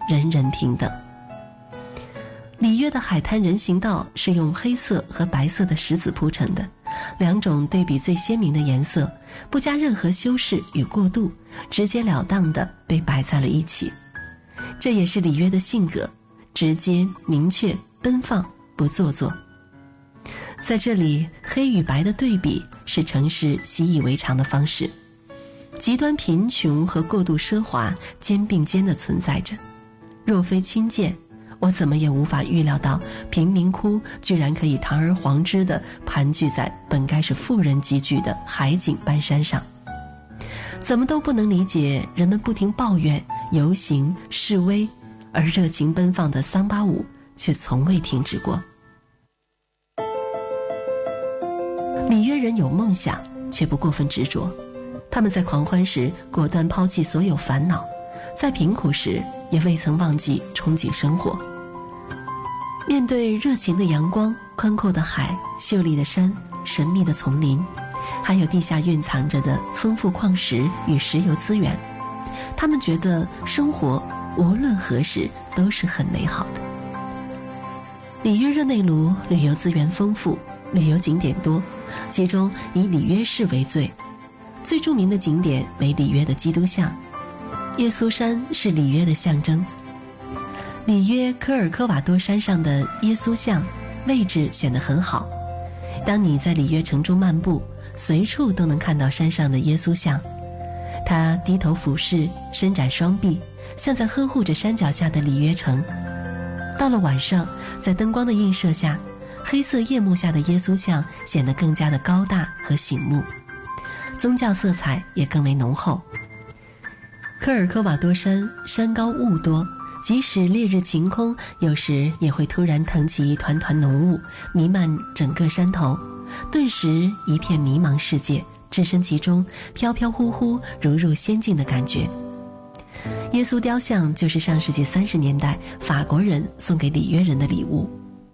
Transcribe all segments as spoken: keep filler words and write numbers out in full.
人人平等。里约的海滩人行道是用黑色和白色的石子铺成的，两种对比最鲜明的颜色，不加任何修饰与过渡，直截了当地被摆在了一起。这也是里约的性格，直接、明确、奔放，不做作。在这里，黑与白的对比是城市习以为常的方式，极端贫穷和过度奢华肩并肩地存在着。若非亲见，我怎么也无法预料到贫民窟居然可以堂而皇之地盘踞在本该是富人集聚的海景半山上。怎么都不能理解人们不停抱怨、游行、示威，而热情奔放的桑巴舞却从未停止过。里约人有梦想，却不过分执着。他们在狂欢时果断抛弃所有烦恼，在贫苦时也未曾忘记憧憬生活。面对热情的阳光、宽阔的海、秀丽的山、神秘的丛林，还有地下蕴藏着的丰富矿石与石油资源，他们觉得生活无论何时都是很美好的。里约热内卢旅游资源丰富，旅游景点多，其中以里约市为最。最著名的景点为里约的基督像，耶稣山是里约的象征。里约科尔科瓦多山上的耶稣像位置选得很好，当你在里约城中漫步，随处都能看到山上的耶稣像。他低头俯视，伸展双臂，像在呵护着山脚下的里约城。到了晚上，在灯光的映射下，黑色夜幕下的耶稣像显得更加的高大和醒目，宗教色彩也更为浓厚。科尔科瓦多山山高雾多，即使烈日晴空，有时也会突然腾起一团团浓雾，弥漫整个山头，顿时一片迷茫世界，置身其中，飘飘忽忽，如入仙境的感觉。耶稣雕像就是上世纪三十年代法国人送给里约人的礼物。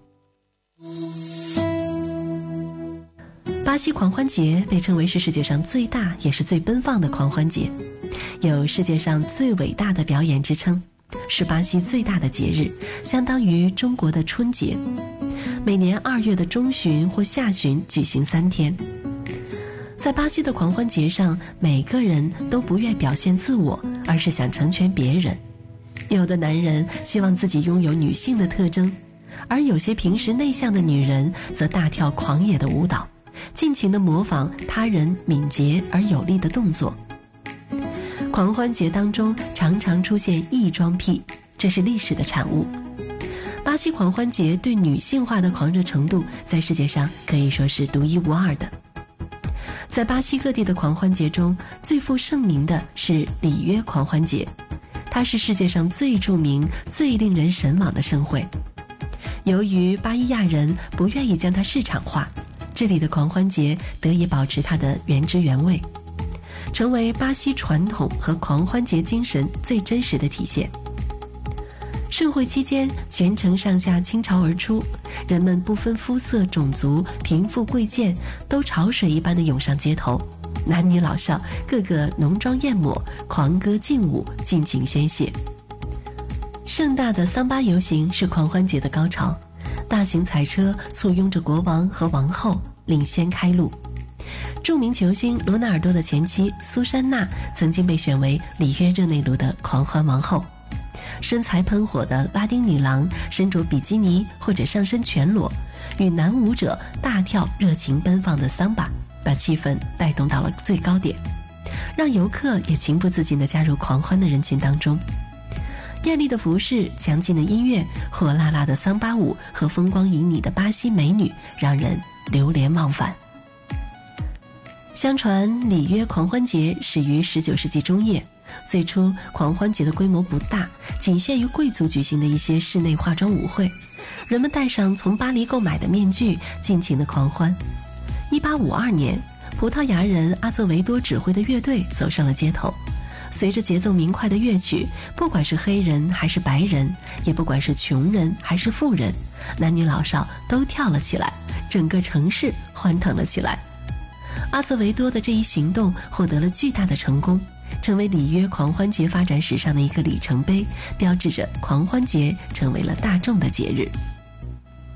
巴西狂欢节被称为是世界上最大也是最奔放的狂欢节，有世界上最伟大的表演之称，是巴西最大的节日，相当于中国的春节。每年二月的中旬或下旬举行三天。在巴西的狂欢节上，每个人都不愿表现自我，而是想成全别人。有的男人希望自己拥有女性的特征，而有些平时内向的女人则大跳狂野的舞蹈，尽情地模仿他人敏捷而有力的动作。狂欢节当中常常出现异装癖，这是历史的产物。巴西狂欢节对女性化的狂热程度在世界上可以说是独一无二的。在巴西各地的狂欢节中，最负盛名的是里约狂欢节，它是世界上最著名、最令人神往的盛会。由于巴伊亚人不愿意将它市场化，这里的狂欢节得以保持它的原汁原味，成为巴西传统和狂欢节精神最真实的体现。盛会期间，全城上下倾巢而出，人们不分肤色、种族、贫富贵贱，都潮水一般的涌上街头，男女老少个个浓妆艳抹，狂歌劲舞，尽情宣泄。盛大的桑巴游行是狂欢节的高潮，大型彩车簇拥着国王和王后，领先开路。著名球星罗纳尔多的前妻苏珊娜曾经被选为里约热内卢的狂欢王后。身材喷火的拉丁女郎身着比基尼或者上身全裸，与男舞者大跳热情奔放的桑巴，把气氛带动到了最高点，让游客也情不自禁地加入狂欢的人群当中。艳丽的服饰、强劲的音乐、火辣辣的桑巴舞和风光旖旎的巴西美女，让人流连忘返。相传里约狂欢节始于十九世纪中叶，最初狂欢节的规模不大，仅限于贵族举行的一些室内化妆舞会，人们戴上从巴黎购买的面具，尽情的狂欢。一八五二年，葡萄牙人阿泽维多指挥的乐队走上了街头，随着节奏明快的乐曲，不管是黑人还是白人，也不管是穷人还是富人，男女老少都跳了起来，整个城市欢腾了起来。阿泽维多的这一行动获得了巨大的成功， 成为里约狂欢节发展史上的一个里程碑，标志着狂欢节成为了大众的节日。